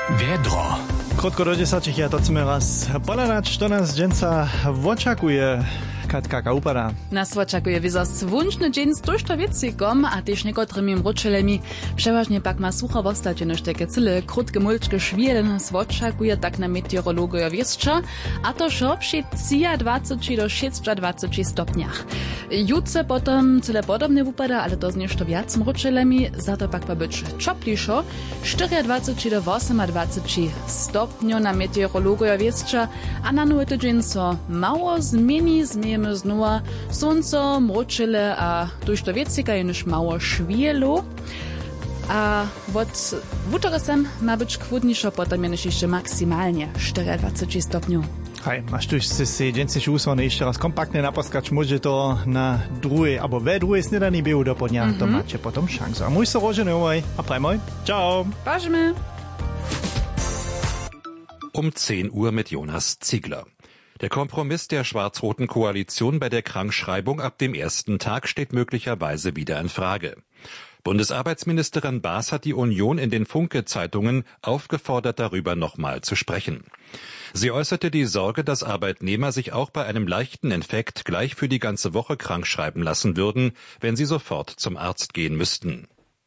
Wiedro. Krótko do 10 ja to chcemy raz polerać, to nas dżęca oczekuje. Katka Kaupada. Nas oczekuje wizos wunschny dzień z tużto wiecikom, a też niekotrymi mruczelemi. Przeważnie pak ma sucha wostać noż takie cyle krótkie mulczke szwiele nas oczekuje tak na meteorologię wieszcza, a to szop się 23 do 26 stopniach. Jutce potem cyle podobne wypada, ale to z nešto wiac mruczelemi, za to pak pa być czoplišo, 24 do 28 stopniów na meteorologię wieszcza, a na nowy tydzień so mało zmieni znova sunco, mručele a tužto viecika je než malo švielo. A od wutora sem ma być chłodniejszo, potem je než jeszcze maksymalnie 24 stopniów. Hej, masz tu się dżęcich usłony jeszcze raz kompaktnie naposkać, może to na drugiej, albo we drugiej śniadani był do podnia, to macie potem szansę. A mój sorożeny, a prajmoj, ciao! Pažmy! Um 10 Uhr mit Jonas Ziegler. Der Kompromiss der schwarz-roten Koalition bei der Krankschreibung ab dem ersten Tag steht möglicherweise wieder in Frage. Bundesarbeitsministerin Baas hat die Union in den Funke-Zeitungen aufgefordert, darüber nochmal zu sprechen. Sie äußerte die Sorge, dass Arbeitnehmer sich auch bei einem leichten Infekt gleich für die ganze Woche krankschreiben lassen würden, wenn sie sofort zum Arzt gehen müssten.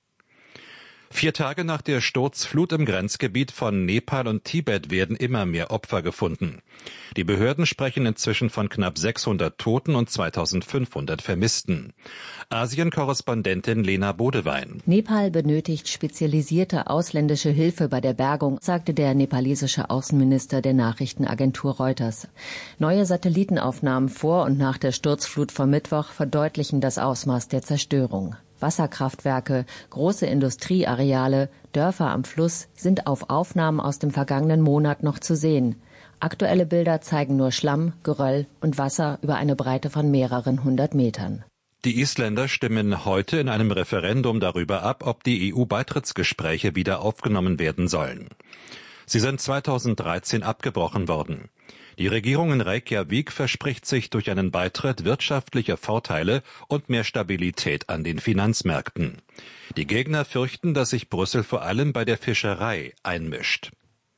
4 Tage nach der Sturzflut im Grenzgebiet von Nepal und Tibet werden immer mehr Opfer gefunden. Die Behörden sprechen inzwischen von knapp 600 Toten und 2500 Vermissten. Asien-Korrespondentin Lena Bodewein. Nepal benötigt spezialisierte ausländische Hilfe bei der Bergung, sagte der nepalesische Außenminister der Nachrichtenagentur Reuters. Neue Satellitenaufnahmen vor und nach der Sturzflut vom Mittwoch verdeutlichen das Ausmaß der Zerstörung. Wasserkraftwerke, große Industrieareale, Dörfer am Fluss sind auf Aufnahmen aus dem vergangenen Monat noch zu sehen. Aktuelle Bilder zeigen nur Schlamm, Geröll und Wasser über eine Breite von mehreren 100 Metern. Die Isländer stimmen heute in einem Referendum darüber ab, ob die EU-Beitrittsgespräche wieder aufgenommen werden sollen. Sie sind 2013 abgebrochen worden. Die Regierung in Reykjavik verspricht sich durch einen Beitritt wirtschaftliche Vorteile und mehr Stabilität an den Finanzmärkten. Die Gegner fürchten, dass sich Brüssel vor allem bei der Fischerei einmischt.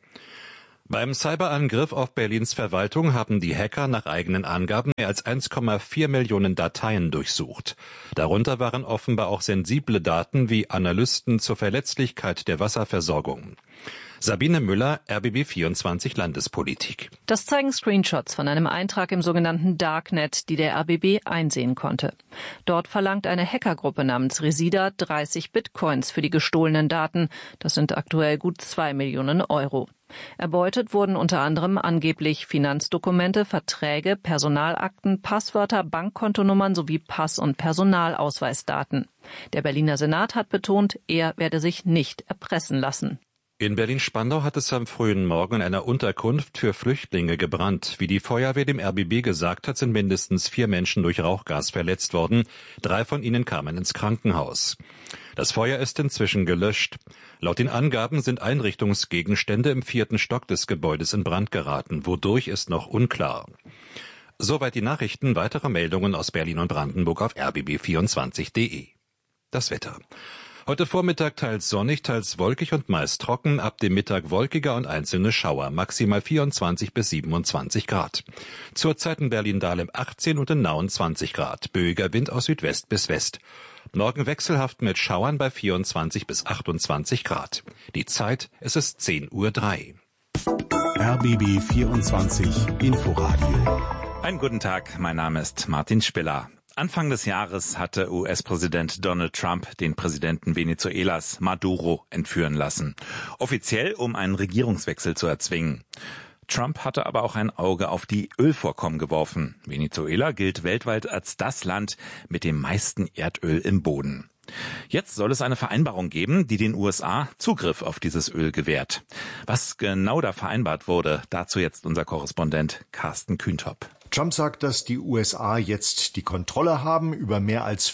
Beim Cyberangriff auf Berlins Verwaltung haben die Hacker nach eigenen Angaben mehr als 1,4 Millionen Dateien durchsucht. Darunter waren offenbar auch sensible Daten wie Analysten zur Verletzlichkeit der Wasserversorgung. Sabine Müller, RBB24 Landespolitik. Das zeigen Screenshots von einem Eintrag im sogenannten Darknet, die der RBB einsehen konnte. Dort verlangt eine Hackergruppe namens Resida 30 Bitcoins für die gestohlenen Daten. Das sind aktuell gut 2 Millionen Euro. Erbeutet wurden unter anderem angeblich Finanzdokumente, Verträge, Personalakten, Passwörter, Bankkontonummern sowie Pass- und Personalausweisdaten. Der Berliner Senat hat betont, er werde sich nicht erpressen lassen. In Berlin-Spandau hat es am frühen Morgen in einer Unterkunft für Flüchtlinge gebrannt. Wie die Feuerwehr dem RBB gesagt hat, sind mindestens 4 Menschen durch Rauchgas verletzt worden. 3 von ihnen kamen ins Krankenhaus. Das Feuer ist inzwischen gelöscht. Laut den Angaben sind Einrichtungsgegenstände im 4. Stock des Gebäudes in Brand geraten. Wodurch ist noch unklar. Soweit die Nachrichten. Weitere Meldungen aus Berlin und Brandenburg auf rbb24.de. Das Wetter. Heute Vormittag teils sonnig, teils wolkig und meist trocken, ab dem Mittag wolkiger und einzelne Schauer, maximal 24 bis 27 Grad. Zurzeit in Berlin-Dahlem 18 und in Nauen 20 Grad, böiger Wind aus Südwest bis West. Morgen wechselhaft mit Schauern bei 24 bis 28 Grad. Die Zeit, es ist 10:03 Uhr. RBB 24 Inforadio. Einen guten Tag, mein Name ist Martin Spiller. Anfang des Jahres hatte US-Präsident Donald Trump den Präsidenten Venezuelas Maduro entführen lassen. Offiziell, um einen Regierungswechsel zu erzwingen. Trump hatte aber auch ein Auge auf die Ölvorkommen geworfen. Venezuela gilt weltweit als das Land mit dem meisten Erdöl im Boden. Jetzt soll es eine Vereinbarung geben, die den USA Zugriff auf dieses Öl gewährt. Was genau da vereinbart wurde, dazu jetzt unser Korrespondent Carsten Kühntop. Trump sagt, dass die USA jetzt die Kontrolle haben über mehr als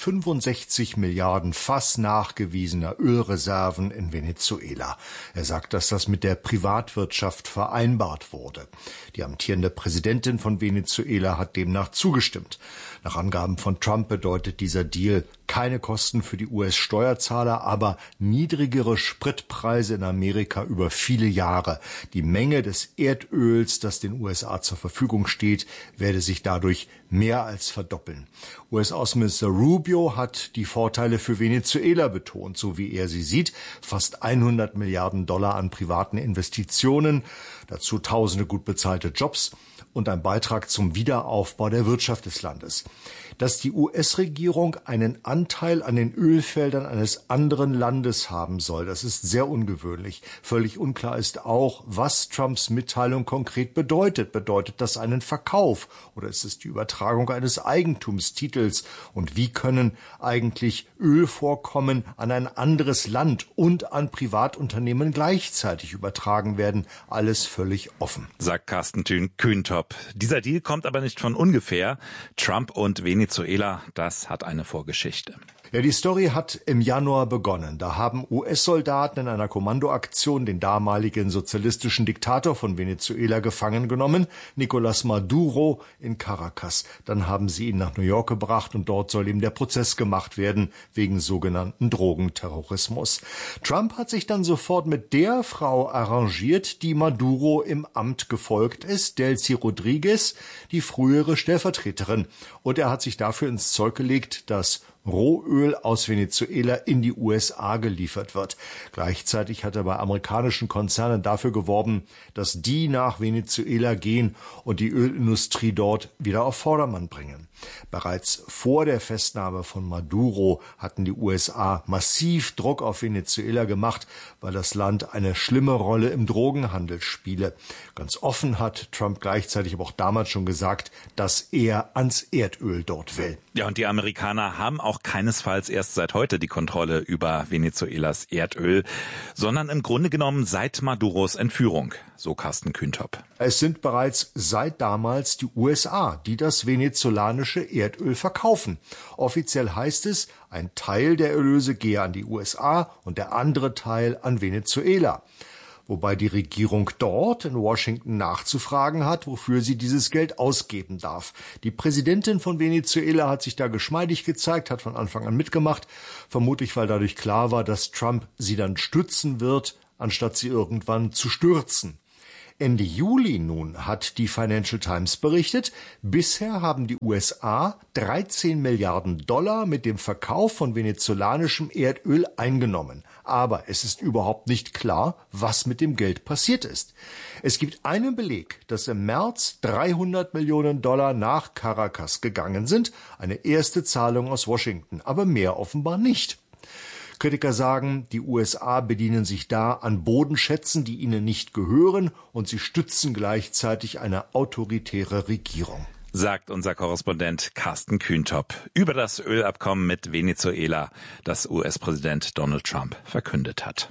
65 Milliarden Fass nachgewiesener Ölreserven in Venezuela. Er sagt, dass das mit der Privatwirtschaft vereinbart wurde. Die amtierende Präsidentin von Venezuela hat demnach zugestimmt. Nach Angaben von Trump bedeutet dieser Deal keine Kosten für die US-Steuerzahler, aber niedrigere Spritpreise in Amerika über viele Jahre. Die Menge des Erdöls, das den USA zur Verfügung steht, werde sich dadurch mehr als verdoppeln. US-Außenminister Rubio hat die Vorteile für Venezuela betont, so wie er sie sieht. Fast 100 Milliarden Dollar an privaten Investitionen, dazu tausende gut bezahlte Jobs und ein Beitrag zum Wiederaufbau der Wirtschaft des Landes. Dass die US-Regierung einen Anteil an den Ölfeldern eines anderen Landes haben soll, das ist sehr ungewöhnlich. Völlig unklar ist auch, was Trumps Mitteilung konkret bedeutet. Bedeutet das einen Verkauf oder ist es die Übertragung eines Eigentumstitels? Und wie können eigentlich Ölvorkommen an ein anderes Land und an Privatunternehmen gleichzeitig übertragen werden? Alles völlig offen. Sagt Carsten Kühntop. Dieser Deal kommt aber nicht von ungefähr. Trump und Venezuela, das hat eine Vorgeschichte. Ja, die Story hat im Januar begonnen. Da haben US-Soldaten in einer Kommandoaktion den damaligen sozialistischen Diktator von Venezuela gefangen genommen, Nicolás Maduro in Caracas. Dann haben sie ihn nach New York gebracht und dort soll ihm der Prozess gemacht werden wegen sogenannten Drogenterrorismus. Trump hat sich dann sofort mit der Frau arrangiert, die Maduro im Amt gefolgt ist, Delcy Rodriguez, die frühere Stellvertreterin. Und er hat sich dafür ins Zeug gelegt, dass Rohöl aus Venezuela in die USA geliefert wird. Gleichzeitig hat er bei amerikanischen Konzernen dafür geworben, dass die nach Venezuela gehen und die Ölindustrie dort wieder auf Vordermann bringen. Bereits vor der Festnahme von Maduro hatten die USA massiv Druck auf Venezuela gemacht, weil das Land eine schlimme Rolle im Drogenhandel spiele. Ganz offen hat Trump gleichzeitig aber auch damals schon gesagt, dass er ans Erdöl dort will. Ja, und die Amerikaner haben auch keinesfalls erst seit heute die Kontrolle über Venezuelas Erdöl, sondern im Grunde genommen seit Maduros Entführung, so Carsten Kühntop. Es sind bereits seit damals die USA, die das venezolanische Erdöl verkaufen. Offiziell heißt es, ein Teil der Erlöse gehe an die USA und der andere Teil an Venezuela. Wobei die Regierung dort in Washington nachzufragen hat, wofür sie dieses Geld ausgeben darf. Die Präsidentin von Venezuela hat sich da geschmeidig gezeigt, hat von Anfang an mitgemacht, vermutlich weil dadurch klar war, dass Trump sie dann stützen wird, anstatt sie irgendwann zu stürzen. Ende Juli nun hat die Financial Times berichtet, bisher haben die USA 13 Milliarden Dollar mit dem Verkauf von venezolanischem Erdöl eingenommen. Aber es ist überhaupt nicht klar, was mit dem Geld passiert ist. Es gibt einen Beleg, dass im März 300 Millionen Dollar nach Caracas gegangen sind, eine erste Zahlung aus Washington, aber mehr offenbar nicht. Kritiker sagen, die USA bedienen sich da an Bodenschätzen, die ihnen nicht gehören, und sie stützen gleichzeitig eine autoritäre Regierung. Sagt unser Korrespondent Carsten Kühntop über das Ölabkommen mit Venezuela, das US-Präsident Donald Trump verkündet hat.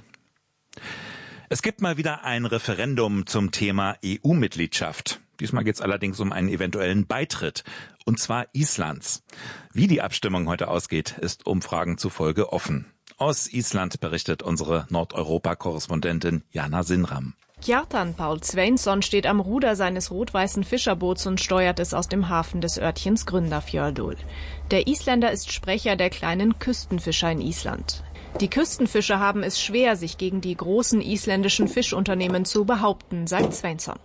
Es gibt mal wieder ein Referendum zum Thema EU-Mitgliedschaft. Diesmal geht es allerdings um einen eventuellen Beitritt, und zwar Islands. Wie die Abstimmung heute ausgeht, ist Umfragen zufolge offen. Aus Island berichtet unsere Nordeuropa-Korrespondentin Jana Sinram. Kjartan Paul Sveinsson steht am Ruder seines rot-weißen Fischerboots und steuert es aus dem Hafen des Örtchens Grundarfjörður. Der Isländer ist Sprecher der kleinen Küstenfischer in Island. Die Küstenfischer haben es schwer, sich gegen die großen isländischen Fischunternehmen zu behaupten, sagt Sveinsson.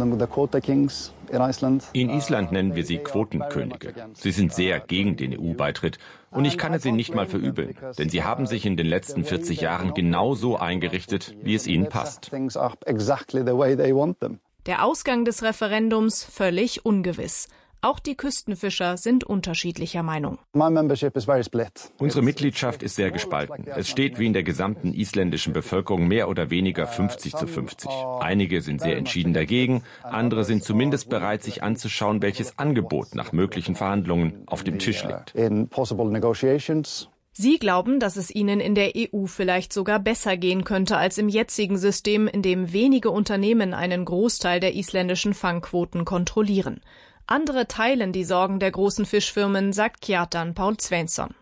In Island nennen wir sie Quotenkönige. Sie sind sehr gegen den EU-Beitritt und ich kann es ihnen nicht mal verübeln, denn sie haben sich in den letzten 40 Jahren genauso eingerichtet, wie es ihnen passt. Der Ausgang des Referendums völlig ungewiss. Auch die Küstenfischer sind unterschiedlicher Meinung. Unsere Mitgliedschaft ist sehr gespalten. Es steht wie in der gesamten isländischen Bevölkerung mehr oder weniger 50-50. Einige sind sehr entschieden dagegen, andere sind zumindest bereit, sich anzuschauen, welches Angebot nach möglichen Verhandlungen auf dem Tisch liegt. Sie glauben, dass es ihnen in der EU vielleicht sogar besser gehen könnte als im jetzigen System, in dem wenige Unternehmen einen Großteil der isländischen Fangquoten kontrollieren. Andere teilen die Sorgen der großen Fischfirmen, sagt Kjartan Paul Svensson.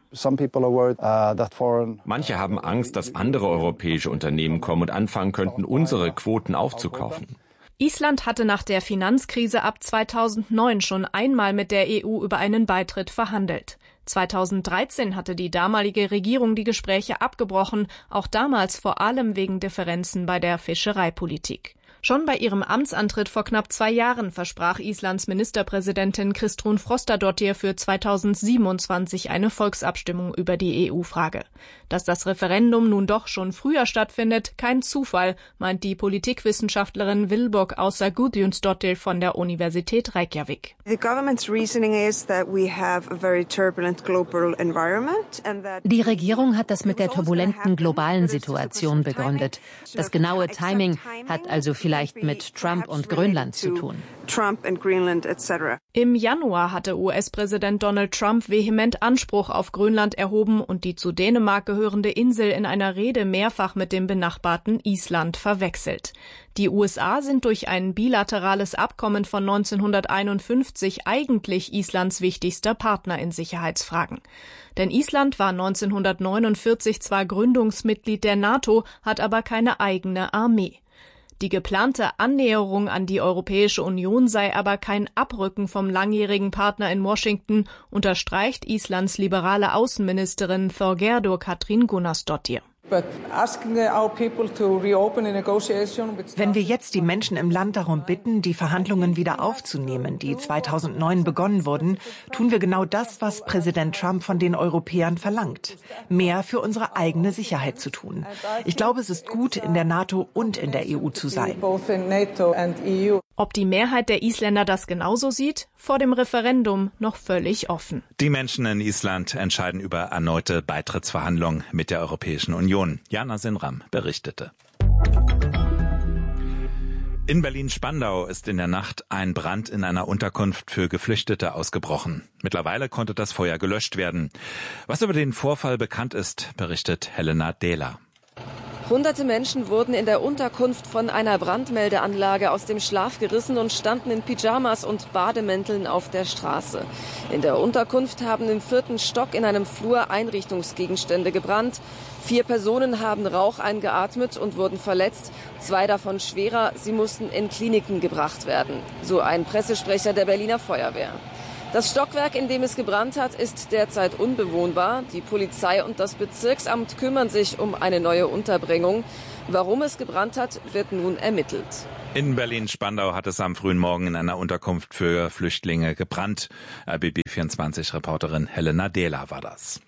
Manche haben Angst, dass andere europäische Unternehmen kommen und anfangen könnten, unsere Quoten aufzukaufen. Island hatte nach der Finanzkrise ab 2009 schon einmal mit der EU über einen Beitritt verhandelt. 2013 hatte die damalige Regierung die Gespräche abgebrochen, auch damals vor allem wegen Differenzen bei der Fischereipolitik. Schon bei ihrem Amtsantritt vor knapp 2 Jahren versprach Islands Ministerpräsidentin Kristrún Frostadóttir für 2027 eine Volksabstimmung über die EU-Frage. Dass das Referendum nun doch schon früher stattfindet, kein Zufall, meint die Politikwissenschaftlerin Vilborg Ása Guðjónsdóttir von der Universität Reykjavik. Die Regierung hat das mit der turbulenten globalen Situation begründet. Das genaue Timing hat also vielleicht mit Trump und Grönland zu tun. Im Januar hatte US-Präsident Donald Trump vehement Anspruch auf Grönland erhoben und die zu Dänemark gehörende Insel in einer Rede mehrfach mit dem benachbarten Island verwechselt. Die USA sind durch ein bilaterales Abkommen von 1951 eigentlich Islands wichtigster Partner in Sicherheitsfragen. Denn Island war 1949 zwar Gründungsmitglied der NATO, hat aber keine eigene Armee. Die geplante Annäherung an die Europäische Union sei aber kein Abrücken vom langjährigen Partner in Washington, unterstreicht Islands liberale Außenministerin Þorgerður Katrín Gunnarsdóttir. Wenn wir jetzt die Menschen im Land darum bitten, die Verhandlungen wieder aufzunehmen, die 2009 begonnen wurden, tun wir genau das, was Präsident Trump von den Europäern verlangt. Mehr für unsere eigene Sicherheit zu tun. Ich glaube, es ist gut, in der NATO und in der EU zu sein. Ob die Mehrheit der Isländer das genauso sieht? Vor dem Referendum noch völlig offen. Die Menschen in Island entscheiden über erneute Beitrittsverhandlungen mit der Europäischen Union. Jana Sinram berichtete. In Berlin-Spandau ist in der Nacht ein Brand in einer Unterkunft für Geflüchtete ausgebrochen. Mittlerweile konnte das Feuer gelöscht werden. Was über den Vorfall bekannt ist, berichtet Helena Dehler. Hunderte Menschen wurden in der Unterkunft von einer Brandmeldeanlage aus dem Schlaf gerissen und standen in Pyjamas und Bademänteln auf der Straße. In der Unterkunft haben im 4. Stock in einem Flur Einrichtungsgegenstände gebrannt. 4 Personen haben Rauch eingeatmet und wurden verletzt, 2 davon schwerer. Sie mussten in Kliniken gebracht werden, so ein Pressesprecher der Berliner Feuerwehr. Das Stockwerk, in dem es gebrannt hat, ist derzeit unbewohnbar. Die Polizei und das Bezirksamt kümmern sich um eine neue Unterbringung. Warum es gebrannt hat, wird nun ermittelt. In Berlin-Spandau hat es am frühen Morgen in einer Unterkunft für Flüchtlinge gebrannt. RBB24-Reporterin Helena Dehler war das.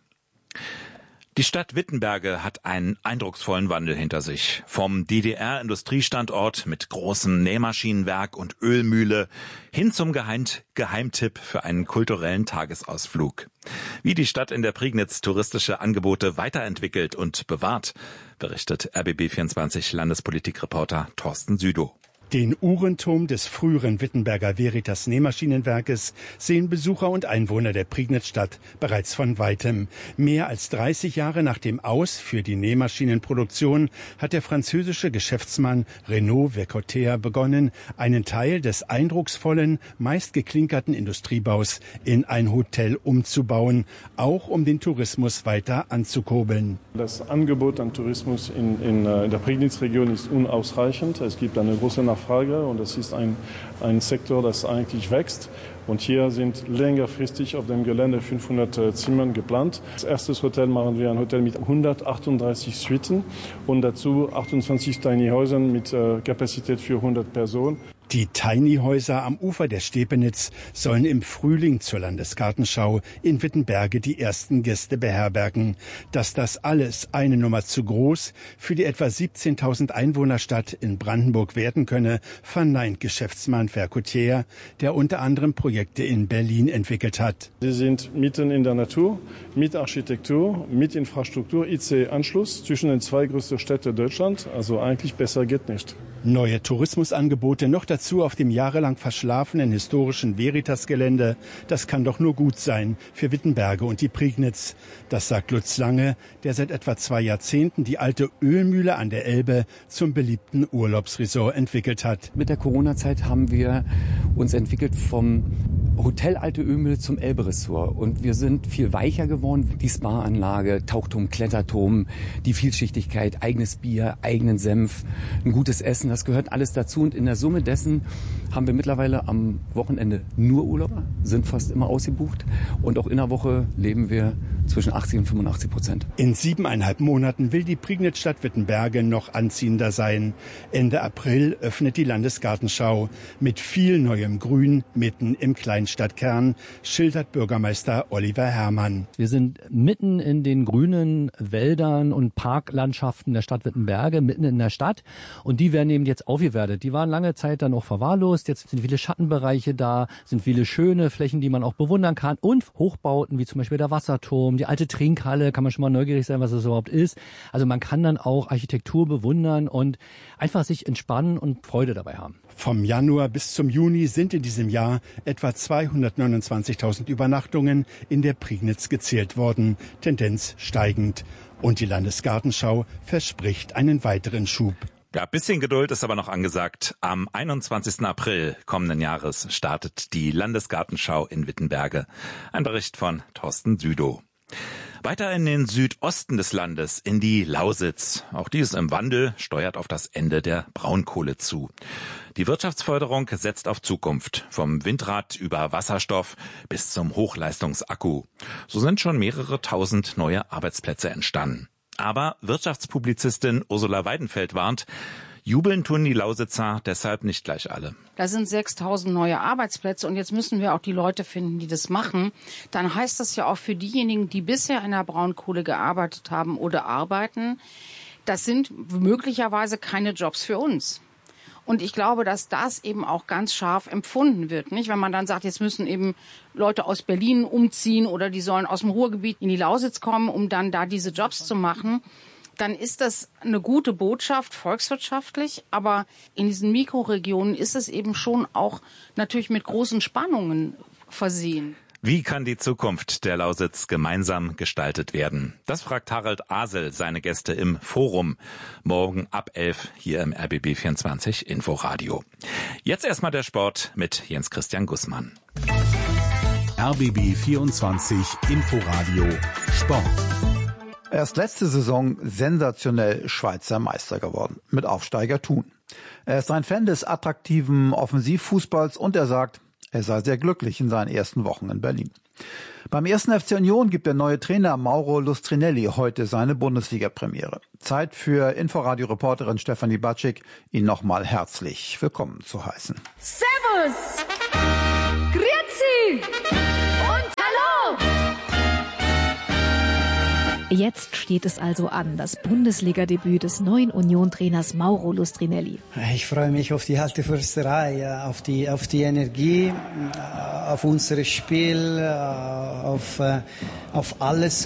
Die Stadt Wittenberge hat einen eindrucksvollen Wandel hinter sich. Vom DDR-Industriestandort mit großem Nähmaschinenwerk und Ölmühle hin zum Geheimtipp für einen kulturellen Tagesausflug. Wie die Stadt in der Prignitz touristische Angebote weiterentwickelt und bewahrt, berichtet RBB24 Landespolitikreporter Thorsten Südow. Den Uhrenturm des früheren Wittenberger Veritas Nähmaschinenwerkes sehen Besucher und Einwohner der Prignitz-Stadt bereits von weitem. Mehr als 30 Jahre nach dem Aus für die Nähmaschinenproduktion hat der französische Geschäftsmann Renaud Vercoter begonnen, einen Teil des eindrucksvollen, meist geklinkerten Industriebaus in ein Hotel umzubauen, auch um den Tourismus weiter anzukurbeln. Das Angebot an Tourismus in der Prignitz-Region ist unausreichend. Es gibt eine große Nachfrage und das ist ein Sektor, das eigentlich wächst. Und hier sind längerfristig auf dem Gelände 500 Zimmern geplant. Als erstes Hotel machen wir ein Hotel mit 138 Suiten und dazu 28 Tiny Häusern mit Kapazität für 100 Personen. Die Tiny-Häuser am Ufer der Stepenitz sollen im Frühling zur Landesgartenschau in Wittenberge die ersten Gäste beherbergen. Dass das alles eine Nummer zu groß für die etwa 17.000 Einwohnerstadt in Brandenburg werden könne, verneint Geschäftsmann Vercoter, der unter anderem Projekte in Berlin entwickelt hat. Sie sind mitten in der Natur, mit Architektur, mit Infrastruktur, IC-Anschluss zwischen den 2 größten Städten Deutschlands. Also eigentlich besser geht nicht. Neue Tourismusangebote noch dazu auf dem jahrelang verschlafenen historischen Veritas-Gelände. Das kann doch nur gut sein für Wittenberge und die Prignitz. Das sagt Lutz Lange, der seit etwa 2 Jahrzehnten die alte Ölmühle an der Elbe zum beliebten Urlaubsresort entwickelt hat. Mit der Corona-Zeit haben wir uns entwickelt vom Hotel Alte Ömel zum Elbe-Ressort. Und wir sind viel weicher geworden. Die Spa-Anlage, Tauchturm, Kletterturm, die Vielschichtigkeit, eigenes Bier, eigenen Senf, ein gutes Essen, das gehört alles dazu. Und in der Summe dessen haben wir mittlerweile am Wochenende nur Urlauber, sind fast immer ausgebucht. Und auch in der Woche leben wir zwischen 80% und 85%. In 7,5 Monaten will die Prignitz-Stadt Wittenberge noch anziehender sein. Ende April öffnet die Landesgartenschau mit viel neuem Grün mitten im Kleinstadtkern, schildert Bürgermeister Oliver Herrmann. Wir sind mitten in den grünen Wäldern und Parklandschaften der Stadt Wittenberge, mitten in der Stadt. Und die werden eben jetzt aufgewertet. Die waren lange Zeit dann auch verwahrlost. Jetzt sind viele Schattenbereiche da, sind viele schöne Flächen, die man auch bewundern kann. Und Hochbauten, wie zum Beispiel der Wasserturm, die alte Trinkhalle, kann man schon mal neugierig sein, was das überhaupt ist. Also man kann dann auch Architektur bewundern und einfach sich entspannen und Freude dabei haben. Vom Januar bis zum Juni sind in diesem Jahr etwa 229.000 Übernachtungen in der Prignitz gezählt worden, Tendenz steigend. Und die Landesgartenschau verspricht einen weiteren Schub. Ja, bisschen Geduld ist aber noch angesagt. Am 21. April kommenden Jahres startet die Landesgartenschau in Wittenberge. Ein Bericht von Thorsten Südow. Weiter in den Südosten des Landes, in die Lausitz. Auch die ist im Wandel, steuert auf das Ende der Braunkohle zu. Die Wirtschaftsförderung setzt auf Zukunft. Vom Windrad über Wasserstoff bis zum Hochleistungsakku. So sind schon mehrere tausend neue Arbeitsplätze entstanden. Aber Wirtschaftspublizistin Ursula Weidenfeld warnt, jubeln tun die Lausitzer deshalb nicht gleich alle. Da sind 6.000 neue Arbeitsplätze und jetzt müssen wir auch die Leute finden, die das machen. Dann heißt das ja auch für diejenigen, die bisher in der Braunkohle gearbeitet haben oder arbeiten, das sind möglicherweise keine Jobs für uns. Und ich glaube, dass das eben auch ganz scharf empfunden wird, nicht? Wenn man dann sagt, jetzt müssen eben Leute aus Berlin umziehen oder die sollen aus dem Ruhrgebiet in die Lausitz kommen, um dann da diese Jobs zu machen, dann ist das eine gute Botschaft volkswirtschaftlich. Aber in diesen Mikroregionen ist es eben schon auch natürlich mit großen Spannungen versehen. Wie kann die Zukunft der Lausitz gemeinsam gestaltet werden? Das fragt Harald Asel seine Gäste im Forum. Morgen ab 11 hier im RBB24 Inforadio. Jetzt erstmal der Sport mit Jens Christian Gussmann. RBB24 Inforadio Sport. Er ist letzte Saison sensationell Schweizer Meister geworden, mit Aufsteiger Thun. Er ist ein Fan des attraktiven Offensivfußballs und er sagt, er sei sehr glücklich in seinen ersten Wochen in Berlin. Beim 1. FC Union gibt der neue Trainer Mauro Lustrinelli heute seine Bundesliga-Premiere. Zeit für Inforadio-Reporterin Stefanie Batschik, ihn nochmal herzlich willkommen zu heißen. Servus! Grüezi! Und hallo! Jetzt steht es also an, das Bundesliga-Debüt des neuen Union-Trainers Mauro Lustrinelli. Ich freue mich auf die alte Försterei, auf die Energie, auf unser Spiel, auf alles.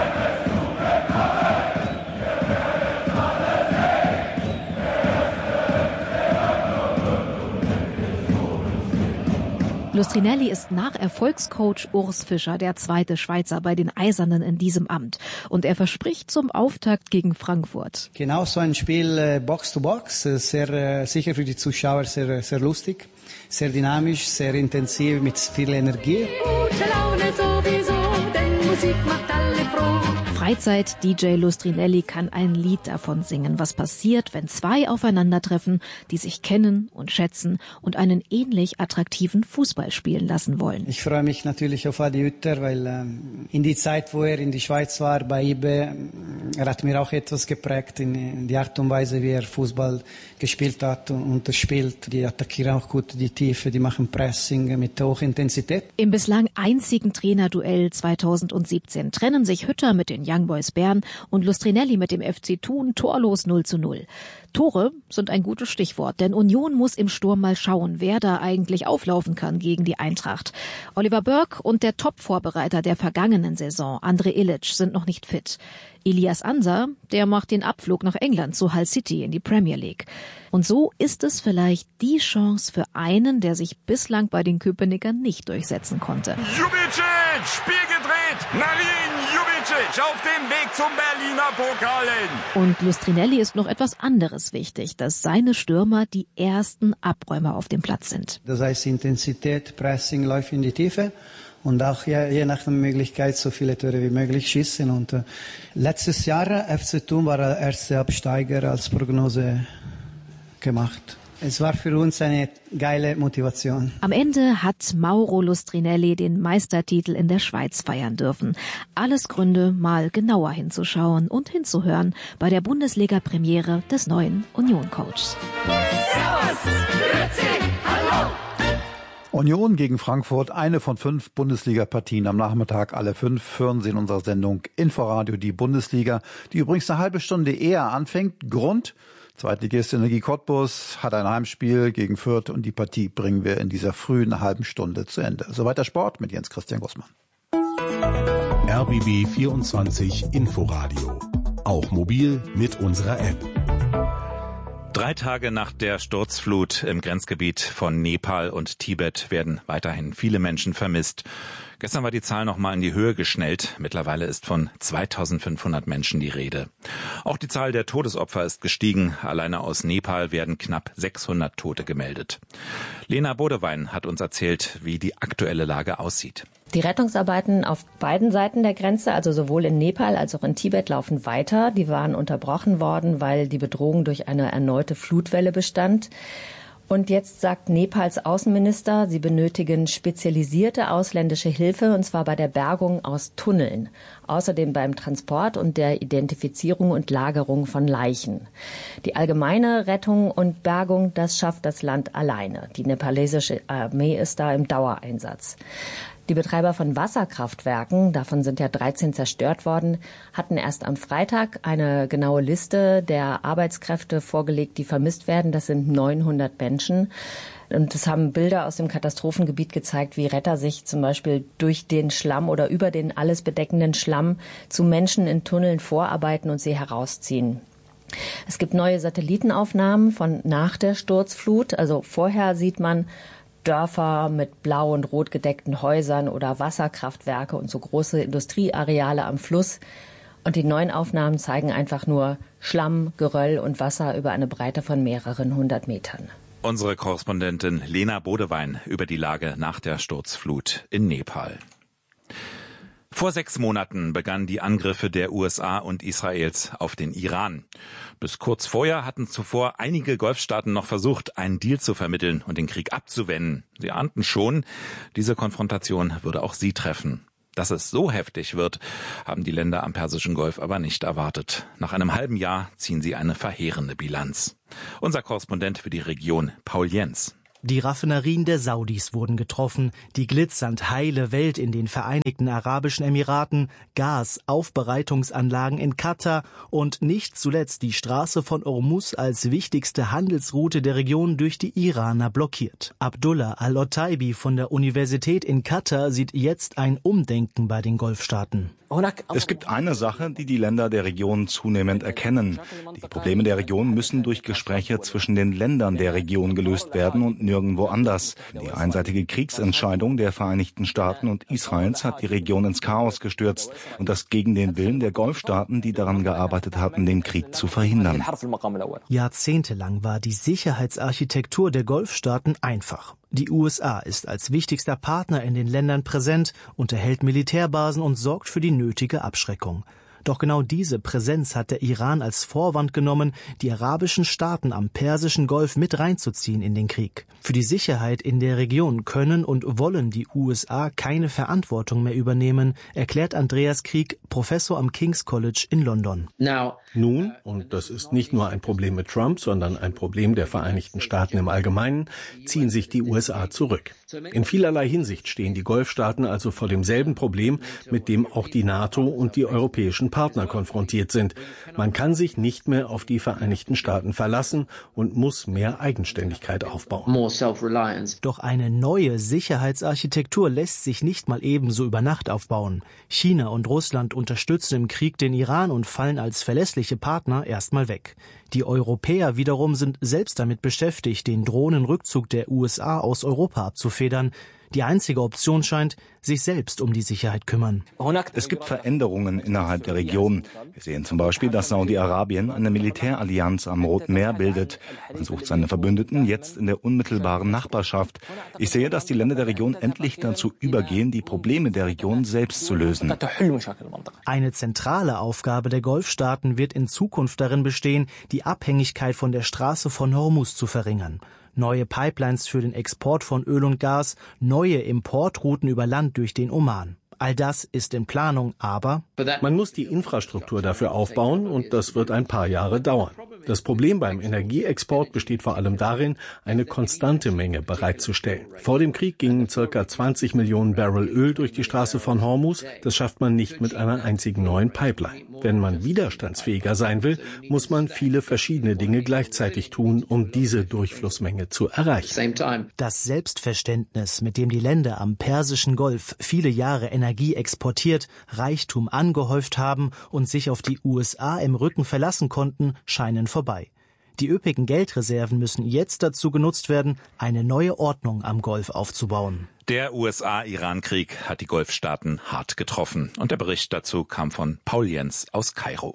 Lustrinelli ist nach Erfolgscoach Urs Fischer der zweite Schweizer bei den Eisernen in diesem Amt. Und er verspricht zum Auftakt gegen Frankfurt. Genau so ein Spiel Box to Box, sehr sicher für die Zuschauer sehr lustig, sehr dynamisch, sehr intensiv, mit viel Energie. Gute Laune sowieso, denn Musik macht alle froh. Freizeit-DJ Lustrinelli kann ein Lied davon singen, was passiert, wenn zwei aufeinandertreffen, die sich kennen und schätzen und einen ähnlich attraktiven Fußball spielen lassen wollen. Ich freue mich natürlich auf Adi Hütter, weil in die Zeit, wo er in die Schweiz war, bei IBE, er hat mir auch etwas geprägt in die Art und Weise, wie er Fußball gespielt hat und spielt. Die attackieren auch gut die Tiefe, die machen Pressing mit hoher Intensität. Im bislang einzigen Trainerduell 2017 trennen sich Hütter mit den Young Boys Bern und Lustrinelli mit dem FC Thun torlos 0:0. Tore sind ein gutes Stichwort, denn Union muss im Sturm mal schauen, wer da eigentlich auflaufen kann gegen die Eintracht. Oliver Burke und der Top-Vorbereiter der vergangenen Saison, André Ilic, sind noch nicht fit. Ilias Ansa, der macht den Abflug nach England zu Hull City in die Premier League. Und so ist es vielleicht die Chance für einen, der sich bislang bei den Köpenickern nicht durchsetzen konnte. Jubicic, Spiel gedreht, Marin Jubicic. auf dem Weg zum Berliner Pokal hin. Und Lustrinelli ist noch etwas anderes wichtig, dass seine Stürmer die ersten Abräumer auf dem Platz sind. Das heißt Intensität, Pressing, Läufe in die Tiefe. Und auch je nach der Möglichkeit so viele Tore wie möglich schießen. Und letztes Jahr FC Thun war der erste Absteiger als Prognose gemacht. Es war für uns eine geile Motivation. Am Ende hat Mauro Lustrinelli den Meistertitel in der Schweiz feiern dürfen. Alles Gründe, mal genauer hinzuschauen und hinzuhören bei der Bundesliga-Premiere des neuen Union-Coaches. Servus, grüezi, hallo. Union gegen Frankfurt, eine von 5 Bundesliga-Partien am Nachmittag, alle 5 hören Sie in unserer Sendung Inforadio die Bundesliga, die übrigens eine halbe Stunde eher anfängt. Grund: Zweitligist Energie Cottbus hat ein Heimspiel gegen Fürth und die Partie bringen wir in dieser frühen halben Stunde zu Ende. Soweit der Sport mit Jens Christian Gussmann. RBB 24 Inforadio. Auch mobil mit unserer App. 3 Tage nach der Sturzflut im Grenzgebiet von Nepal und Tibet werden weiterhin viele Menschen vermisst. Gestern war die Zahl noch mal in die Höhe geschnellt. Mittlerweile ist von 2500 Menschen die Rede. Auch die Zahl der Todesopfer ist gestiegen. Alleine aus Nepal werden knapp 600 Tote gemeldet. Lena Bodewein hat uns erzählt, wie die aktuelle Lage aussieht. Die Rettungsarbeiten auf beiden Seiten der Grenze, also sowohl in Nepal als auch in Tibet, laufen weiter. Die waren unterbrochen worden, weil die Bedrohung durch eine erneute Flutwelle bestand. Und jetzt sagt Nepals Außenminister, sie benötigen spezialisierte ausländische Hilfe, und zwar bei der Bergung aus Tunneln. Außerdem beim Transport und der Identifizierung und Lagerung von Leichen. Die allgemeine Rettung und Bergung, das schafft das Land alleine. Die nepalesische Armee ist da im Dauereinsatz. Die Betreiber von Wasserkraftwerken, davon sind ja 13 zerstört worden, hatten erst am Freitag eine genaue Liste der Arbeitskräfte vorgelegt, die vermisst werden. Das sind 900 Menschen. Und es haben Bilder aus dem Katastrophengebiet gezeigt, wie Retter sich zum Beispiel durch den Schlamm oder über den alles bedeckenden Schlamm zu Menschen in Tunneln vorarbeiten und sie herausziehen. Es gibt neue Satellitenaufnahmen von nach der Sturzflut. Also vorher sieht man Dörfer mit blau und rot gedeckten Häusern oder Wasserkraftwerke und so große Industrieareale am Fluss. Und die neuen Aufnahmen zeigen einfach nur Schlamm, Geröll und Wasser über eine Breite von mehreren 100 Metern. Unsere Korrespondentin Lena Bodewein über die Lage nach der Sturzflut in Nepal. Vor 6 Monaten begannen die Angriffe der USA und Israels auf den Iran. Bis kurz vorher hatten zuvor einige Golfstaaten noch versucht, einen Deal zu vermitteln und den Krieg abzuwenden. Sie ahnten schon, diese Konfrontation würde auch sie treffen. Dass es so heftig wird, haben die Länder am Persischen Golf aber nicht erwartet. Nach einem halben Jahr ziehen sie eine verheerende Bilanz. Unser Korrespondent für die Region, Paul Jens. Die Raffinerien der Saudis wurden getroffen, die glitzernd heile Welt in den Vereinigten Arabischen Emiraten, Gasaufbereitungsanlagen in Katar und nicht zuletzt die Straße von Hormuz als wichtigste Handelsroute der Region durch die Iraner blockiert. Abdullah Al-Otaibi von der Universität in Katar sieht jetzt ein Umdenken bei den Golfstaaten. Es gibt eine Sache, die die Länder der Region zunehmend erkennen. Die Probleme der Region müssen durch Gespräche zwischen den Ländern der Region gelöst werden und nirgendwo anders. Die einseitige Kriegsentscheidung der Vereinigten Staaten und Israels hat die Region ins Chaos gestürzt und das gegen den Willen der Golfstaaten, die daran gearbeitet hatten, den Krieg zu verhindern. Jahrzehntelang war die Sicherheitsarchitektur der Golfstaaten einfach. Die USA ist als wichtigster Partner in den Ländern präsent, unterhält Militärbasen und sorgt für die nötige Abschreckung. Doch genau diese Präsenz hat der Iran als Vorwand genommen, die arabischen Staaten am Persischen Golf mit reinzuziehen in den Krieg. Für die Sicherheit in der Region können und wollen die USA keine Verantwortung mehr übernehmen, erklärt Andreas Krieg, Professor am King's College in London. Nun, und das ist nicht nur ein Problem mit Trump, sondern ein Problem der Vereinigten Staaten im Allgemeinen, ziehen sich die USA zurück. In vielerlei Hinsicht stehen die Golfstaaten also vor demselben Problem, mit dem auch die NATO und die europäischen Partner konfrontiert sind. Man kann sich nicht mehr auf die Vereinigten Staaten verlassen und muss mehr Eigenständigkeit aufbauen. Doch eine neue Sicherheitsarchitektur lässt sich nicht mal ebenso über Nacht aufbauen. China und Russland unterstützen im Krieg den Iran und fallen als verlässliche Partner erstmal weg. Die Europäer wiederum sind selbst damit beschäftigt, den drohenden Rückzug der USA aus Europa abzufedern. Die einzige Option scheint, sich selbst um die Sicherheit kümmern. Es gibt Veränderungen innerhalb der Region. Wir sehen zum Beispiel, dass Saudi-Arabien eine Militärallianz am Roten Meer bildet. Man sucht seine Verbündeten jetzt in der unmittelbaren Nachbarschaft. Ich sehe, dass die Länder der Region endlich dazu übergehen, die Probleme der Region selbst zu lösen. Eine zentrale Aufgabe der Golfstaaten wird in Zukunft darin bestehen, die Abhängigkeit von der Straße von Hormuz zu verringern. Neue Pipelines für den Export von Öl und Gas, neue Importrouten über Land durch den Oman. All das ist in Planung, aber man muss die Infrastruktur dafür aufbauen und das wird ein paar Jahre dauern. Das Problem beim Energieexport besteht vor allem darin, eine konstante Menge bereitzustellen. Vor dem Krieg gingen ca. 20 Millionen Barrel Öl durch die Straße von Hormuz. Das schafft man nicht mit einer einzigen neuen Pipeline. Wenn man widerstandsfähiger sein will, muss man viele verschiedene Dinge gleichzeitig tun, um diese Durchflussmenge zu erreichen. Das Selbstverständnis, mit dem die Länder am Persischen Golf viele Jahre Energie exportiert, Reichtum angehäuft haben und sich auf die USA im Rücken verlassen konnten, scheinen vorbei. Die üppigen Geldreserven müssen jetzt dazu genutzt werden, eine neue Ordnung am Golf aufzubauen. Der USA-Iran-Krieg hat die Golfstaaten hart getroffen. Und der Bericht dazu kam von Paul Jens aus Kairo.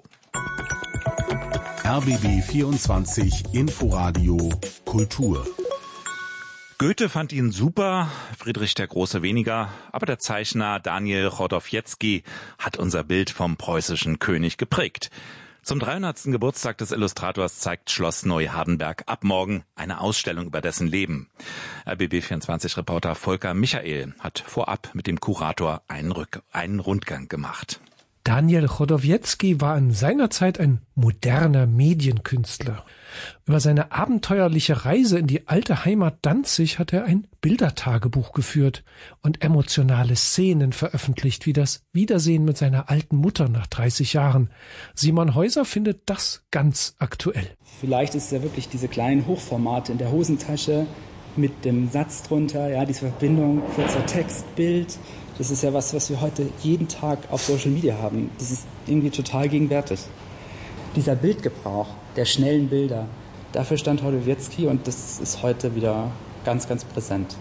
RBB 24 Inforadio Kultur. Goethe fand ihn super, Friedrich der Große weniger, aber der Zeichner Daniel Chodowiecki hat unser Bild vom preußischen König geprägt. Zum 300. Geburtstag des Illustrators zeigt Schloss Neuhardenberg ab morgen eine Ausstellung über dessen Leben. RBB24-Reporter Volker Michael hat vorab mit dem Kurator einen Rundgang gemacht. Daniel Chodowiecki war in seiner Zeit ein moderner Medienkünstler. Über seine abenteuerliche Reise in die alte Heimat Danzig hat er ein Bildertagebuch geführt und emotionale Szenen veröffentlicht, wie das Wiedersehen mit seiner alten Mutter nach 30 Jahren. Simon Häuser findet das ganz aktuell. Vielleicht ist es ja wirklich diese kleinen Hochformate in der Hosentasche mit dem Satz drunter, ja, diese Verbindung, kurzer Text, Bild. Das ist ja was wir heute jeden Tag auf Social Media haben. Das ist irgendwie total gegenwärtig. Dieser Bildgebrauch der schnellen Bilder, dafür stand Chodowiecki und das ist heute wieder ganz, ganz präsent.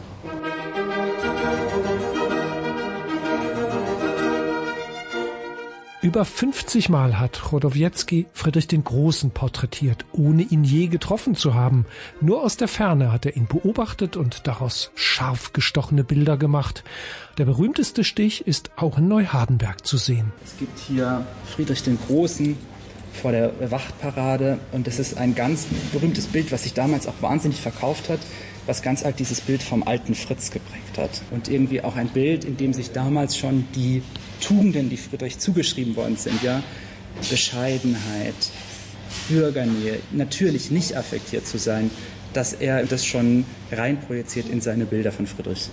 Über 50 Mal hat Chodowiecki Friedrich den Großen porträtiert, ohne ihn je getroffen zu haben. Nur aus der Ferne hat er ihn beobachtet und daraus scharf gestochene Bilder gemacht. Der berühmteste Stich ist auch in Neuhardenberg zu sehen. Es gibt hier Friedrich den Großen vor der Wachtparade und das ist ein ganz berühmtes Bild, was sich damals auch wahnsinnig verkauft hat, was ganz arg dieses Bild vom alten Fritz geprägt hat. Und irgendwie auch ein Bild, in dem sich damals schon die Tugenden, die Friedrich zugeschrieben worden sind, ja, Bescheidenheit, Bürgernähe, natürlich nicht affektiert zu sein, dass er das schon reinprojiziert in seine Bilder von Friedrich.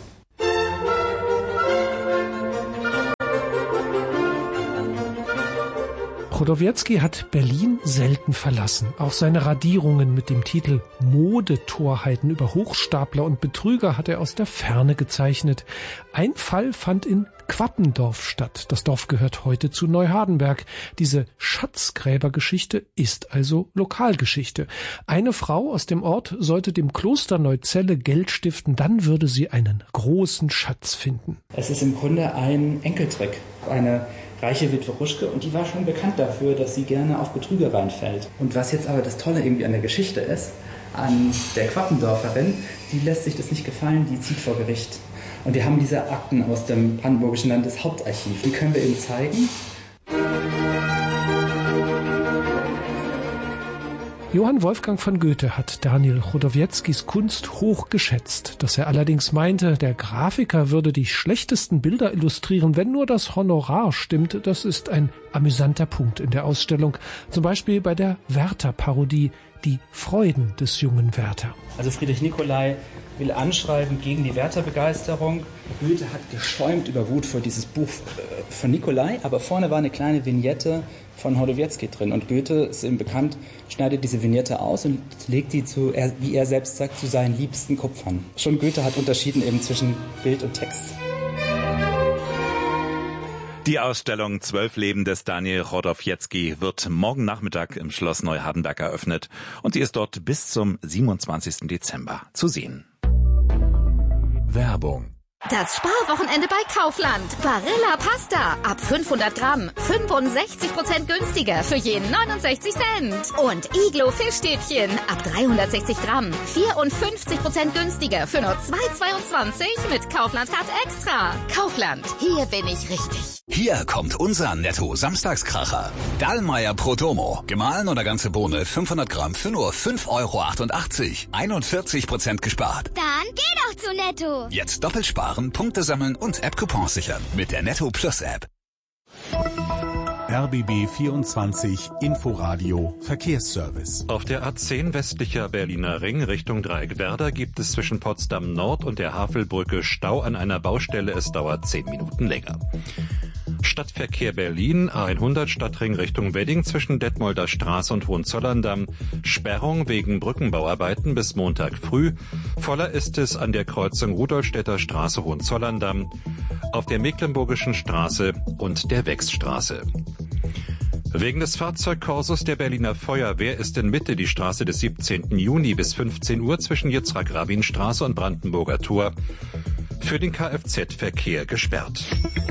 Chodowiecki hat Berlin selten verlassen. Auch seine Radierungen mit dem Titel Modetorheiten über Hochstapler und Betrüger hat er aus der Ferne gezeichnet. Ein Fall fand in Quappendorf statt. Das Dorf gehört heute zu Neuhardenberg. Diese Schatzgräbergeschichte ist also Lokalgeschichte. Eine Frau aus dem Ort sollte dem Kloster Neuzelle Geld stiften, dann würde sie einen großen Schatz finden. Es ist im Grunde ein Enkeltrick. Eine reiche Witwe Ruschke und die war schon bekannt dafür, dass sie gerne auf Betrüger reinfällt. Und was jetzt aber das Tolle irgendwie an der Geschichte ist, an der Quappendorferin, die lässt sich das nicht gefallen, die zieht vor Gericht. Und wir haben diese Akten aus dem Brandenburgischen Landeshauptarchiv, die können wir Ihnen zeigen. Johann Wolfgang von Goethe hat Daniel Chodowieckis Kunst hoch geschätzt. Dass er allerdings meinte, der Grafiker würde die schlechtesten Bilder illustrieren, wenn nur das Honorar stimmt, das ist ein amüsanter Punkt in der Ausstellung. Zum Beispiel bei der Werther-Parodie, die Freuden des jungen Werther. Also Friedrich Nicolai will anschreiben gegen die Werther-Begeisterung. Goethe hat geschäumt über Wut vor dieses Buch von Nicolai, aber vorne war eine kleine Vignette von Chodowiecki drin. Und Goethe, ist ihm bekannt, schneidet diese Vignette aus und legt die zu, wie er selbst sagt, zu seinen liebsten Kupfern. Schon Goethe hat unterschieden eben zwischen Bild und Text. Die Ausstellung 12 Leben des Daniel Chodowiecki wird morgen Nachmittag im Schloss Neuhardenberg eröffnet und sie ist dort bis zum 27. Dezember zu sehen. Werbung Das Sparwochenende bei Kaufland. Barilla Pasta. Ab 500 Gramm. 65% günstiger für jeden 69 Cent. Und Iglo Fischstäbchen. Ab 360 Gramm. 54% günstiger für nur 2,22 mit Kaufland Card Extra. Kaufland. Hier bin ich richtig. Hier kommt unser Netto-Samstagskracher. Dallmayr Prodomo. Gemahlen oder ganze Bohne 500 Gramm für nur 5,88 €. 41% gespart. Dann geh doch zu Netto. Jetzt doppelt sparen, Punkte sammeln und App-Coupons sichern mit der Netto Plus App. RBB 24 Inforadio Verkehrsservice. Auf der A10 westlicher Berliner Ring Richtung Dreieckwerder gibt es zwischen Potsdam Nord und der Havelbrücke Stau an einer Baustelle. Es dauert 10 Minuten länger. Stadtverkehr Berlin, A100 Stadtring Richtung Wedding zwischen Detmolder Straße und Hohenzollerndamm. Sperrung wegen Brückenbauarbeiten bis Montag früh. Voller ist es an der Kreuzung Rudolstädter Straße Hohenzollerndamm, auf der Mecklenburgischen Straße und der Wechsstraße. Wegen des Fahrzeugkorsos der Berliner Feuerwehr ist in Mitte die Straße des 17. Juni bis 15 Uhr zwischen Jitzrak-Rabin-Straße und Brandenburger Tor für den Kfz-Verkehr gesperrt.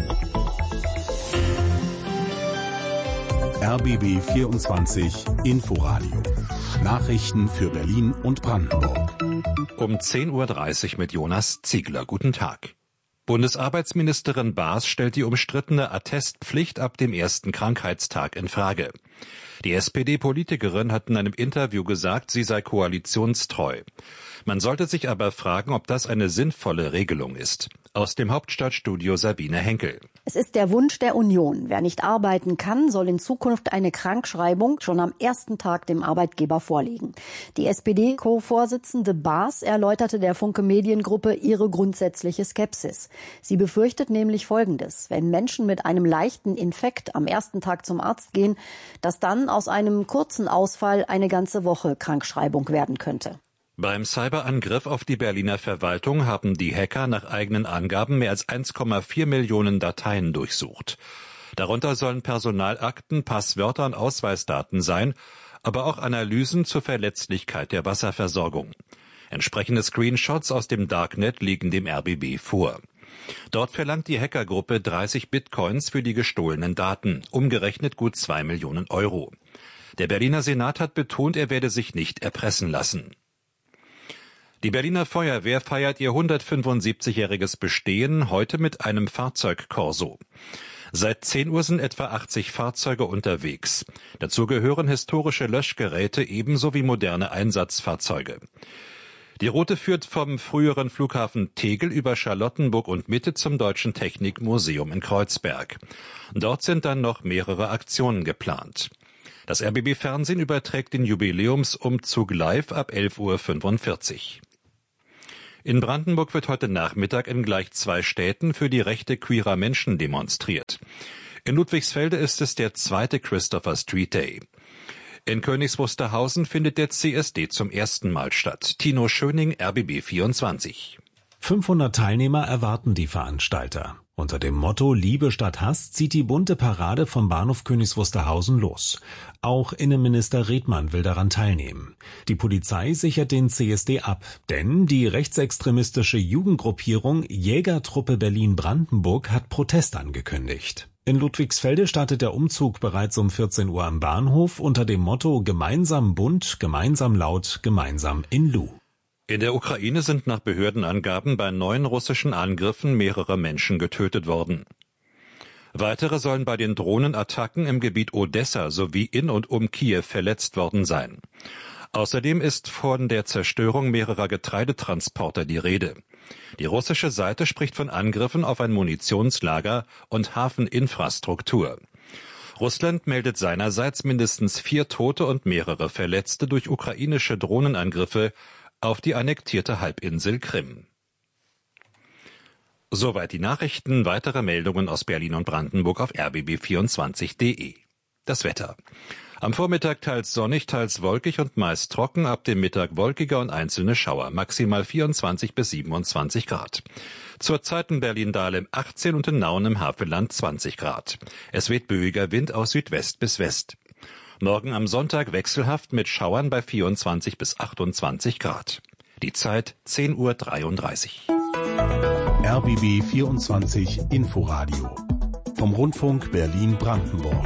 RBB 24 Inforadio. Nachrichten für Berlin und Brandenburg. Um 10:30 Uhr mit Jonas Ziegler. Guten Tag. Bundesarbeitsministerin Baas stellt die umstrittene Attestpflicht ab dem ersten Krankheitstag in Frage. Die SPD-Politikerin hat in einem Interview gesagt, sie sei koalitionstreu. Man sollte sich aber fragen, ob das eine sinnvolle Regelung ist. Aus dem Hauptstadtstudio Sabine Henkel. Es ist der Wunsch der Union. Wer nicht arbeiten kann, soll in Zukunft eine Krankschreibung schon am ersten Tag dem Arbeitgeber vorlegen. Die SPD-Co-Vorsitzende Baas erläuterte der Funke Mediengruppe ihre grundsätzliche Skepsis. Sie befürchtet nämlich Folgendes: Wenn Menschen mit einem leichten Infekt am ersten Tag zum Arzt gehen, dass dann aus einem kurzen Ausfall eine ganze Woche Krankschreibung werden könnte. Beim Cyberangriff auf die Berliner Verwaltung haben die Hacker nach eigenen Angaben mehr als 1,4 Millionen Dateien durchsucht. Darunter sollen Personalakten, Passwörter und Ausweisdaten sein, aber auch Analysen zur Verletzlichkeit der Wasserversorgung. Entsprechende Screenshots aus dem Darknet liegen dem RBB vor. Dort verlangt die Hackergruppe 30 Bitcoins für die gestohlenen Daten, umgerechnet gut 2 Millionen Euro. Der Berliner Senat hat betont, er werde sich nicht erpressen lassen. Die Berliner Feuerwehr feiert ihr 175-jähriges Bestehen heute mit einem Fahrzeugkorso. Seit 10 Uhr sind etwa 80 Fahrzeuge unterwegs. Dazu gehören historische Löschgeräte ebenso wie moderne Einsatzfahrzeuge. Die Route führt vom früheren Flughafen Tegel über Charlottenburg und Mitte zum Deutschen Technikmuseum in Kreuzberg. Dort sind dann noch mehrere Aktionen geplant. Das RBB-Fernsehen überträgt den Jubiläumsumzug live ab 11:45 Uhr. In Brandenburg wird heute Nachmittag in gleich 2 Städten für die Rechte queerer Menschen demonstriert. In Ludwigsfelde ist es der 2. Christopher Street Day. In Königs Wusterhausen findet der CSD zum ersten Mal statt. Tino Schöning, RBB 24. 500 Teilnehmer erwarten die Veranstalter. Unter dem Motto Liebe statt Hass zieht die bunte Parade vom Bahnhof Königs Wusterhausen los. Auch Innenminister Redmann will daran teilnehmen. Die Polizei sichert den CSD ab, denn die rechtsextremistische Jugendgruppierung Jägertruppe Berlin-Brandenburg hat Protest angekündigt. In Ludwigsfelde startet der Umzug bereits um 14 Uhr am Bahnhof unter dem Motto Gemeinsam bunt, gemeinsam laut, gemeinsam in Lu. In der Ukraine sind nach Behördenangaben bei 9 russischen Angriffen mehrere Menschen getötet worden. Weitere sollen bei den Drohnenattacken im Gebiet Odessa sowie in und um Kiew verletzt worden sein. Außerdem ist von der Zerstörung mehrerer Getreidetransporter die Rede. Die russische Seite spricht von Angriffen auf ein Munitionslager und Hafeninfrastruktur. Russland meldet seinerseits mindestens 4 Tote und mehrere Verletzte durch ukrainische Drohnenangriffe auf die annektierte Halbinsel Krim. Soweit die Nachrichten. Weitere Meldungen aus Berlin und Brandenburg auf rbb24.de. Das Wetter. Am Vormittag teils sonnig, teils wolkig und meist trocken, ab dem Mittag wolkiger und einzelne Schauer, maximal 24 bis 27 Grad. Zurzeit in Berlin-Dahlem 18 und in Nauen im Havelland 20 Grad. Es weht böiger Wind aus Südwest bis West. Morgen am Sonntag wechselhaft mit Schauern bei 24 bis 28 Grad. Die Zeit 10:33 Uhr. RBB 24 Inforadio vom Rundfunk Berlin-Brandenburg.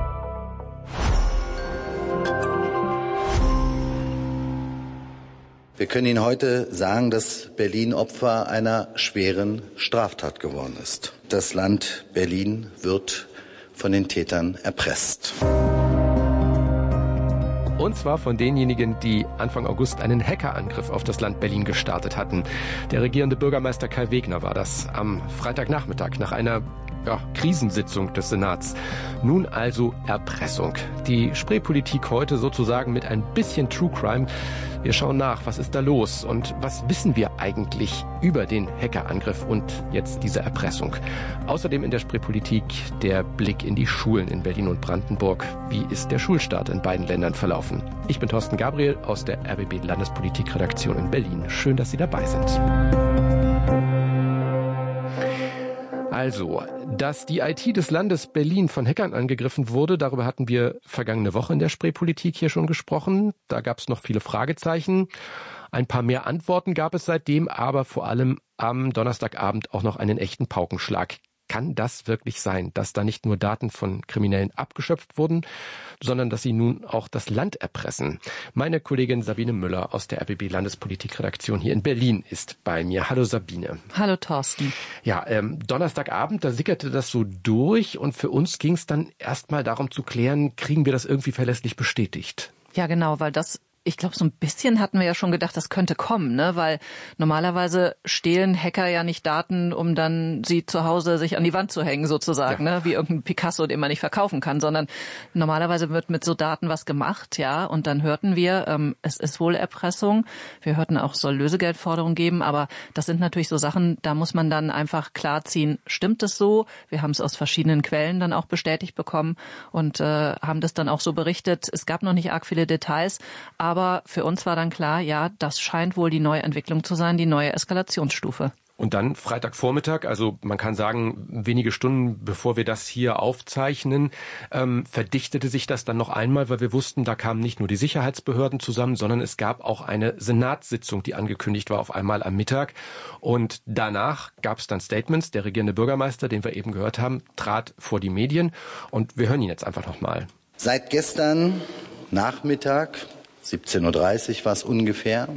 Wir können Ihnen heute sagen, dass Berlin Opfer einer schweren Straftat geworden ist. Das Land Berlin wird von den Tätern erpresst. Und zwar von denjenigen, die Anfang August einen Hackerangriff auf das Land Berlin gestartet hatten. Der regierende Bürgermeister Kai Wegner war das am Freitagnachmittag nach einer Krisensitzung des Senats. Nun also Erpressung. Die Spreepolitik heute sozusagen mit ein bisschen True Crime. Wir schauen nach, was ist da los und was wissen wir eigentlich über den Hackerangriff und jetzt diese Erpressung. Außerdem in der Spreepolitik der Blick in die Schulen in Berlin und Brandenburg. Wie ist der Schulstart in beiden Ländern verlaufen? Ich bin Thorsten Gabriel aus der RBB Landespolitikredaktion in Berlin. Schön, dass Sie dabei sind. Also, dass die IT des Landes Berlin von Hackern angegriffen wurde, darüber hatten wir vergangene Woche in der Spreepolitik hier schon gesprochen. Da gab es noch viele Fragezeichen. Ein paar mehr Antworten gab es seitdem, aber vor allem am Donnerstagabend auch noch einen echten Paukenschlag. Kann das wirklich sein, dass da nicht nur Daten von Kriminellen abgeschöpft wurden, sondern dass sie nun auch das Land erpressen? Meine Kollegin Sabine Müller aus der RBB Landespolitikredaktion hier in Berlin ist bei mir. Hallo Sabine. Hallo Thorsten. Ja, Donnerstagabend, da sickerte das so durch und für uns ging es dann erstmal darum zu klären, kriegen wir das irgendwie verlässlich bestätigt? Ja genau, weil ich glaube, so ein bisschen hatten wir ja schon gedacht, das könnte kommen, ne? Weil normalerweise stehlen Hacker ja nicht Daten, um dann sie zu Hause sich an die Wand zu hängen sozusagen, ja. Ne? Wie irgendein Picasso, den man nicht verkaufen kann, sondern normalerweise wird mit so Daten was gemacht, ja. Und dann hörten wir, es ist wohl Erpressung. Wir hörten auch, es soll Lösegeldforderungen geben, aber das sind natürlich so Sachen, da muss man dann einfach klarziehen, stimmt es so? Wir haben es aus verschiedenen Quellen dann auch bestätigt bekommen und haben das dann auch so berichtet. Es gab noch nicht arg viele Details, aber für uns war dann klar, ja, das scheint wohl die neue Entwicklung zu sein, die neue Eskalationsstufe. Und dann Freitagvormittag, also man kann sagen, wenige Stunden bevor wir das hier aufzeichnen, verdichtete sich das dann noch einmal, weil wir wussten, da kamen nicht nur die Sicherheitsbehörden zusammen, sondern es gab auch eine Senatssitzung, die angekündigt war auf einmal am Mittag. Und danach gab es dann Statements. Der regierende Bürgermeister, den wir eben gehört haben, trat vor die Medien. Und wir hören ihn jetzt einfach nochmal. Seit gestern Nachmittag 17:30 Uhr war es ungefähr,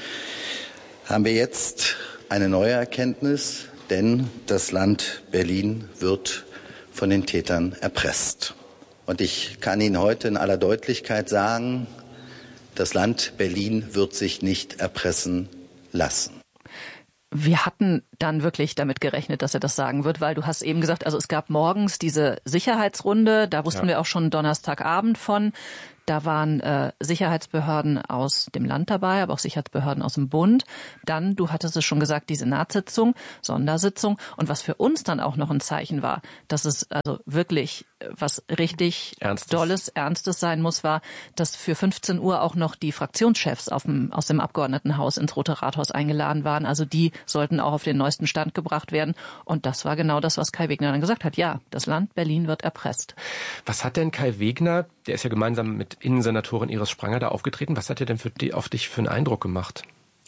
haben wir jetzt eine neue Erkenntnis, denn das Land Berlin wird von den Tätern erpresst. Und ich kann Ihnen heute in aller Deutlichkeit sagen, das Land Berlin wird sich nicht erpressen lassen. Wir hatten dann wirklich damit gerechnet, dass er das sagen wird, weil du hast eben gesagt, also es gab morgens diese Sicherheitsrunde, da wussten wir auch schon Donnerstagabend von. Da waren Sicherheitsbehörden aus dem Land dabei, aber auch Sicherheitsbehörden aus dem Bund. Dann, du hattest es schon gesagt, die Senatssitzung, Sondersitzung. Und was für uns dann auch noch ein Zeichen war, dass es also wirklich was richtig Dolles, Ernstes sein muss, war, dass für 15 Uhr auch noch die Fraktionschefs aus dem Abgeordnetenhaus ins Rote Rathaus eingeladen waren. Also die sollten auch auf den neuesten Stand gebracht werden. Und das war genau das, was Kai Wegner dann gesagt hat. Ja, das Land Berlin wird erpresst. Was hat denn Kai Wegner, der ist ja gemeinsam mit Innensenatorin Iris Spranger da aufgetreten, was hat er denn auf dich für einen Eindruck gemacht?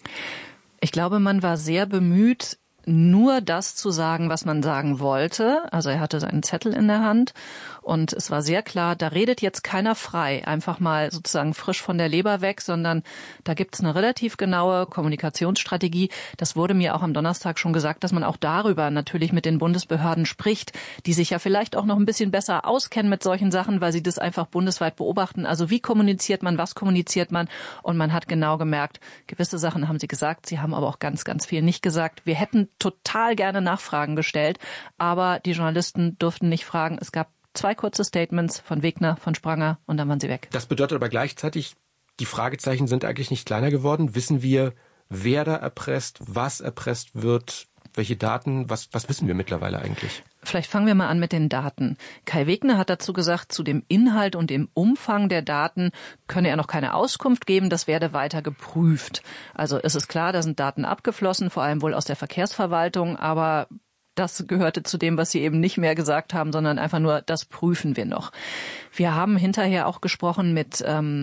Ich glaube, man war sehr bemüht, nur das zu sagen, was man sagen wollte. Also er hatte seinen Zettel in der Hand und es war sehr klar, da redet jetzt keiner frei, einfach mal sozusagen frisch von der Leber weg, sondern da gibt es eine relativ genaue Kommunikationsstrategie. Das wurde mir auch am Donnerstag schon gesagt, dass man auch darüber natürlich mit den Bundesbehörden spricht, die sich ja vielleicht auch noch ein bisschen besser auskennen mit solchen Sachen, weil sie das einfach bundesweit beobachten. Also wie kommuniziert man, was kommuniziert man? Und man hat genau gemerkt, gewisse Sachen haben sie gesagt, sie haben aber auch ganz, ganz viel nicht gesagt. Wir hätten total gerne Nachfragen gestellt, aber die Journalisten durften nicht fragen. Es gab 2 kurze Statements von Wegner, von Spranger und dann waren sie weg. Das bedeutet aber gleichzeitig, die Fragezeichen sind eigentlich nicht kleiner geworden. Wissen wir, wer da erpresst, was erpresst wird, welche Daten, was wissen wir mittlerweile eigentlich? Vielleicht fangen wir mal an mit den Daten. Kai Wegner hat dazu gesagt, zu dem Inhalt und dem Umfang der Daten könne er noch keine Auskunft geben, das werde weiter geprüft. Also es ist klar, da sind Daten abgeflossen, vor allem wohl aus der Verkehrsverwaltung, aber das gehörte zu dem, was Sie eben nicht mehr gesagt haben, sondern einfach nur, das prüfen wir noch. Wir haben hinterher auch gesprochen mit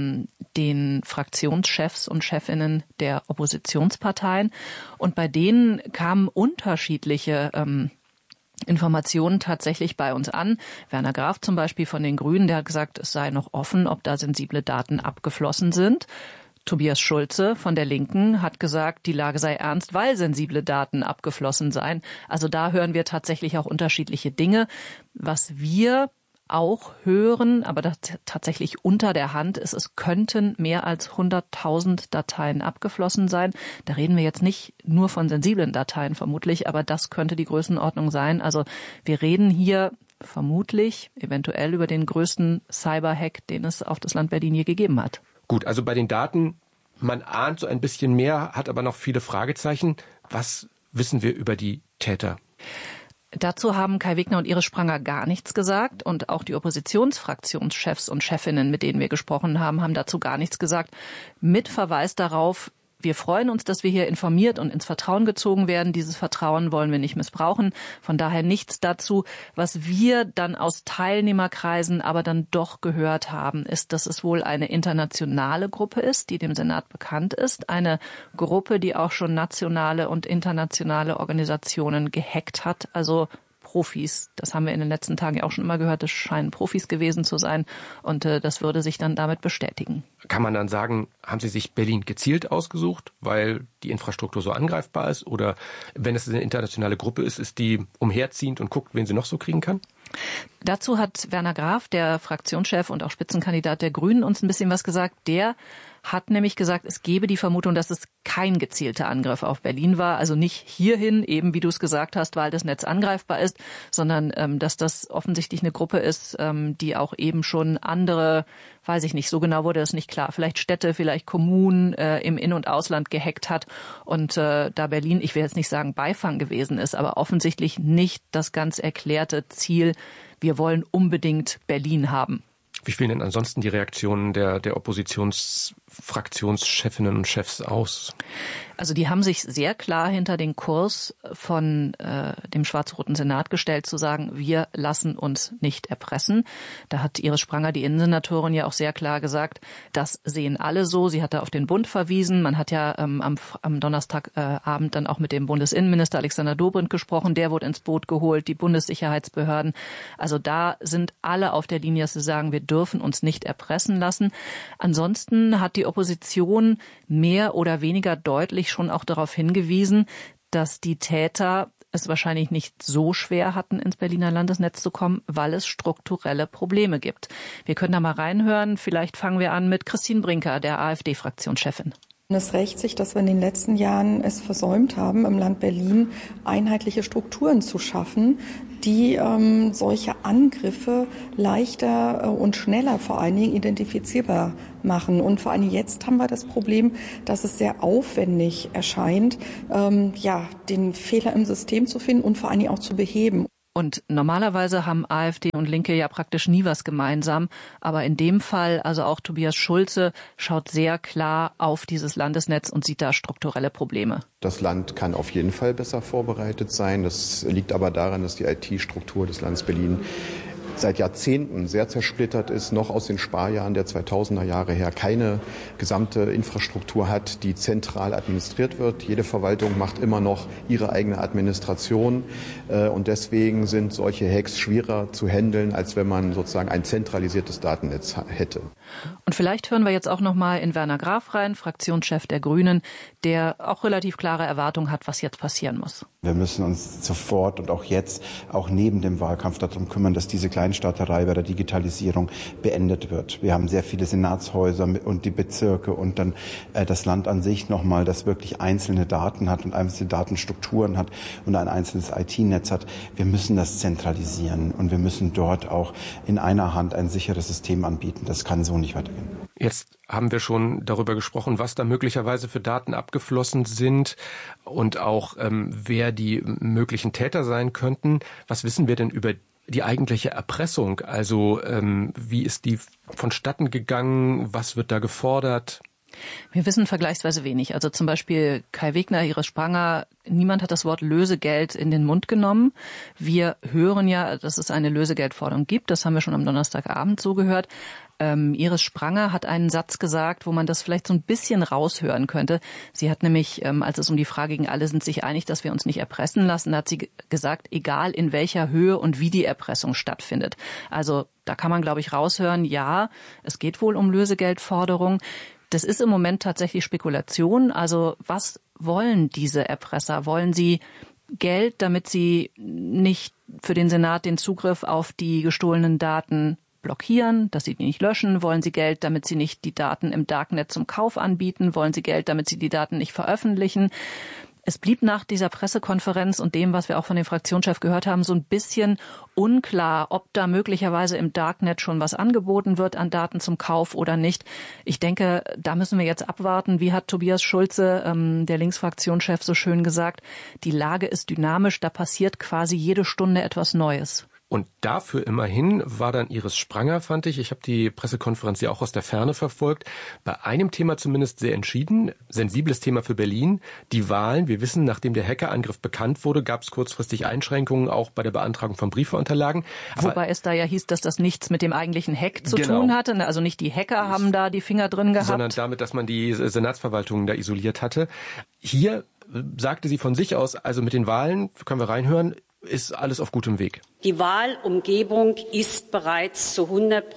den Fraktionschefs und Chefinnen der Oppositionsparteien und bei denen kamen unterschiedliche Informationen tatsächlich bei uns an. Werner Graf zum Beispiel von den Grünen, der hat gesagt, es sei noch offen, ob da sensible Daten abgeflossen sind. Tobias Schulze von der Linken hat gesagt, die Lage sei ernst, weil sensible Daten abgeflossen seien. Also da hören wir tatsächlich auch unterschiedliche Dinge. Was wir auch hören, aber das tatsächlich unter der Hand ist, es könnten mehr als 100.000 Dateien abgeflossen sein. Da reden wir jetzt nicht nur von sensiblen Dateien vermutlich, aber das könnte die Größenordnung sein. Also wir reden hier vermutlich eventuell über den größten Cyberhack, den es auf das Land Berlin je gegeben hat. Gut, also bei den Daten, man ahnt so ein bisschen mehr, hat aber noch viele Fragezeichen. Was wissen wir über die Täter? Dazu haben Kai Wegner und Iris Spranger gar nichts gesagt und auch die Oppositionsfraktionschefs und Chefinnen, mit denen wir gesprochen haben, haben dazu gar nichts gesagt. Mit Verweis darauf, wir freuen uns, dass wir hier informiert und ins Vertrauen gezogen werden. Dieses Vertrauen wollen wir nicht missbrauchen. Von daher nichts dazu. Was wir dann aus Teilnehmerkreisen aber dann doch gehört haben, ist, dass es wohl eine internationale Gruppe ist, die dem Senat bekannt ist. Eine Gruppe, die auch schon nationale und internationale Organisationen gehackt hat. Also Profis. Das haben wir in den letzten Tagen ja auch schon immer gehört. Das scheinen Profis gewesen zu sein. Und das würde sich dann damit bestätigen. Kann man dann sagen, haben Sie sich Berlin gezielt ausgesucht, weil die Infrastruktur so angreifbar ist? Oder wenn es eine internationale Gruppe ist, ist die umherziehend und guckt, wen sie noch so kriegen kann? Dazu hat Werner Graf, der Fraktionschef und auch Spitzenkandidat der Grünen, uns ein bisschen was gesagt. Der hat nämlich gesagt, es gebe die Vermutung, dass es kein gezielter Angriff auf Berlin war. Also nicht hierhin, eben wie du es gesagt hast, weil das Netz angreifbar ist, sondern dass das offensichtlich eine Gruppe ist, die auch eben schon andere, weiß ich nicht, so genau wurde das nicht klar, vielleicht Städte, vielleicht Kommunen im In- und Ausland gehackt hat. Und da Berlin, ich will jetzt nicht sagen Beifang gewesen ist, aber offensichtlich nicht das ganz erklärte Ziel, wir wollen unbedingt Berlin haben. Wie fielen denn ansonsten die Reaktionen der Oppositionsfraktionschefinnen und Chefs aus? Also die haben sich sehr klar hinter den Kurs von dem schwarz-roten Senat gestellt, zu sagen, wir lassen uns nicht erpressen. Da hat Iris Spranger, die Innensenatorin, ja auch sehr klar gesagt, das sehen alle so. Sie hat da auf den Bund verwiesen. Man hat ja am Donnerstagabend dann auch mit dem Bundesinnenminister Alexander Dobrindt gesprochen. Der wurde ins Boot geholt, die Bundessicherheitsbehörden. Also da sind alle auf der Linie, dass sie sagen, wir dürfen uns nicht erpressen lassen. Ansonsten hat die Opposition mehr oder weniger deutlich schon auch darauf hingewiesen, dass die Täter es wahrscheinlich nicht so schwer hatten, ins Berliner Landesnetz zu kommen, weil es strukturelle Probleme gibt. Wir können da mal reinhören. Vielleicht fangen wir an mit Christine Brinker, der AfD-Fraktionschefin. Es rächt sich, dass wir in den letzten Jahren es versäumt haben, im Land Berlin einheitliche Strukturen zu schaffen, die solche Angriffe leichter und schneller vor allen Dingen identifizierbar machen. Und vor allem jetzt haben wir das Problem, dass es sehr aufwendig erscheint, den Fehler im System zu finden und vor allen Dingen auch zu beheben. Und normalerweise haben AfD und Linke ja praktisch nie was gemeinsam. Aber in dem Fall, also auch Tobias Schulze, schaut sehr klar auf dieses Landesnetz und sieht da strukturelle Probleme. Das Land kann auf jeden Fall besser vorbereitet sein. Das liegt aber daran, dass die IT-Struktur des Landes Berlin seit Jahrzehnten sehr zersplittert ist, noch aus den Sparjahren der 2000er Jahre her keine gesamte Infrastruktur hat, die zentral administriert wird. Jede Verwaltung macht immer noch ihre eigene Administration und deswegen sind solche Hacks schwerer zu handeln, als wenn man sozusagen ein zentralisiertes Datennetz hätte. Und vielleicht hören wir jetzt auch noch mal in Werner Graf rein, Fraktionschef der Grünen, der auch relativ klare Erwartungen hat, was jetzt passieren muss. Wir müssen uns sofort und auch jetzt, auch neben dem Wahlkampf darum kümmern, dass diese Kleinstaaterei bei der Digitalisierung beendet wird. Wir haben sehr viele Senatshäuser und die Bezirke und dann das Land an sich nochmal, das wirklich einzelne Daten hat und einzelne Datenstrukturen hat und ein einzelnes IT-Netz hat. Wir müssen das zentralisieren und wir müssen dort auch in einer Hand ein sicheres System anbieten. Das kann so nicht weitergehen. Jetzt haben wir schon darüber gesprochen, was da möglicherweise für Daten abgeflossen sind und auch wer die möglichen Täter sein könnten. Was wissen wir denn über die eigentliche Erpressung? Also wie ist die vonstatten gegangen? Was wird da gefordert? Wir wissen vergleichsweise wenig. Also zum Beispiel Kai Wegner, Iris Spranger, niemand hat das Wort Lösegeld in den Mund genommen. Wir hören ja, dass es eine Lösegeldforderung gibt. Das haben wir schon am Donnerstagabend so gehört. Iris Spranger hat einen Satz gesagt, wo man das vielleicht so ein bisschen raushören könnte. Sie hat nämlich, als es um die Frage ging, alle sind sich einig, dass wir uns nicht erpressen lassen, da hat sie gesagt, egal in welcher Höhe und wie die Erpressung stattfindet. Also da kann man, glaube ich, raushören, ja, es geht wohl um Lösegeldforderungen. Das ist im Moment tatsächlich Spekulation. Also was wollen diese Erpresser? Wollen sie Geld, damit sie nicht für den Senat den Zugriff auf die gestohlenen Daten blockieren, dass sie die nicht löschen? Wollen sie Geld, damit sie nicht die Daten im Darknet zum Kauf anbieten? Wollen sie Geld, damit sie die Daten nicht veröffentlichen? Es blieb nach dieser Pressekonferenz und dem, was wir auch von dem Fraktionschef gehört haben, so ein bisschen unklar, ob da möglicherweise im Darknet schon was angeboten wird an Daten zum Kauf oder nicht. Ich denke, da müssen wir jetzt abwarten. Wie hat Tobias Schulze, der Linksfraktionschef, so schön gesagt, die Lage ist dynamisch, da passiert quasi jede Stunde etwas Neues. Und dafür immerhin war dann Iris Spranger, fand ich. Ich habe die Pressekonferenz ja auch aus der Ferne verfolgt. Bei einem Thema zumindest sehr entschieden. Sensibles Thema für Berlin. Die Wahlen. Wir wissen, nachdem der Hackerangriff bekannt wurde, gab es kurzfristig Einschränkungen auch bei der Beantragung von Briefwahlunterlagen. Wobei es da ja hieß, dass das nichts mit dem eigentlichen Hack zu tun hatte. Also nicht die Hacker haben da die Finger drin gehabt. Sondern damit, dass man die Senatsverwaltung da isoliert hatte. Hier sagte sie von sich aus, also mit den Wahlen, können wir reinhören, ist alles auf gutem Weg. Die Wahlumgebung ist bereits zu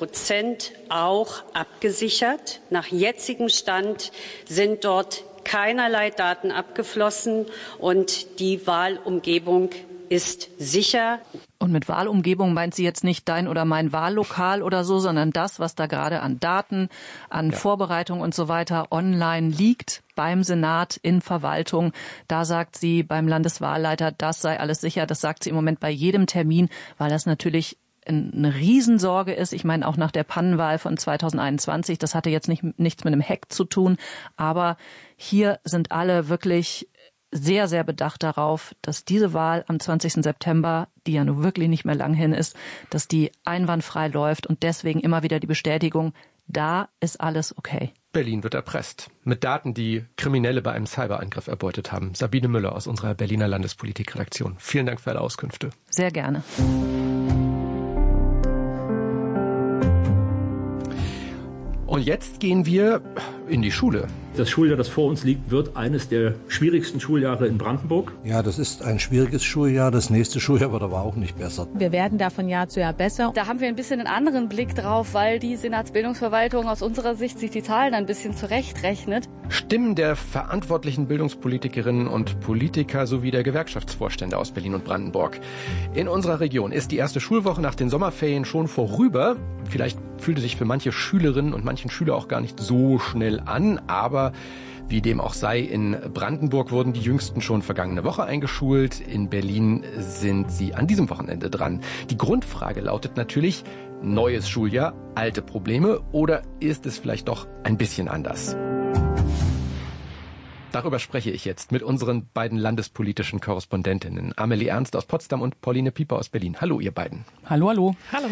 100% auch abgesichert. Nach jetzigem Stand sind dort keinerlei Daten abgeflossen und die Wahlumgebung ist sicher. Und mit Wahlumgebung meint sie jetzt nicht dein oder mein Wahllokal oder so, sondern das, was da gerade an Daten, an Vorbereitung und so weiter online liegt beim Senat in Verwaltung. Da sagt sie beim Landeswahlleiter, das sei alles sicher. Das sagt sie im Moment bei jedem Termin, weil das natürlich eine Riesensorge ist. Ich meine, auch nach der Pannenwahl von 2021, das hatte jetzt nichts mit einem Hack zu tun. Aber hier sind alle wirklich sehr, sehr bedacht darauf, dass diese Wahl am 20. September, die ja nun wirklich nicht mehr lang hin ist, dass die einwandfrei läuft und deswegen immer wieder die Bestätigung, da ist alles okay. Berlin wird erpresst. Mit Daten, die Kriminelle bei einem Cyberangriff erbeutet haben. Sabine Müller aus unserer Berliner Landespolitikredaktion. Vielen Dank für alle Auskünfte. Sehr gerne. Und jetzt gehen wir in die Schule. Das Schuljahr, das vor uns liegt, wird eines der schwierigsten Schuljahre in Brandenburg. Ja, das ist ein schwieriges Schuljahr. Das nächste Schuljahr wird aber auch nicht besser. Wir werden da von Jahr zu Jahr besser. Da haben wir ein bisschen einen anderen Blick drauf, weil die Senatsbildungsverwaltung aus unserer Sicht sich die Zahlen ein bisschen zurechtrechnet. Stimmen der verantwortlichen Bildungspolitikerinnen und Politiker sowie der Gewerkschaftsvorstände aus Berlin und Brandenburg. In unserer Region ist die erste Schulwoche nach den Sommerferien schon vorüber. Vielleicht fühlte sich für manche Schülerinnen und manchen Schüler auch gar nicht so schnell an, aber wie dem auch sei, in Brandenburg wurden die Jüngsten schon vergangene Woche eingeschult. In Berlin sind sie an diesem Wochenende dran. Die Grundfrage lautet natürlich, neues Schuljahr, alte Probleme oder ist es vielleicht doch ein bisschen anders? Darüber spreche ich jetzt mit unseren beiden landespolitischen Korrespondentinnen. Amelie Ernst aus Potsdam und Pauline Pieper aus Berlin. Hallo, ihr beiden. Hallo, hallo. Hallo.